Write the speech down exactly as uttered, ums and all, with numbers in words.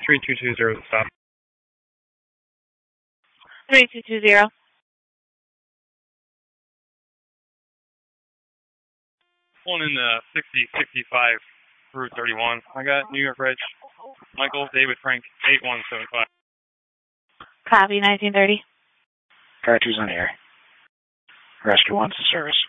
three two two zero, stop. three two two zero. One in the sixty sixty-five Route thirty-one. I got New York Reg. Michael David Frank eight one seven five. Copy, nineteen thirty. Car two's on air. Rescue one's in service.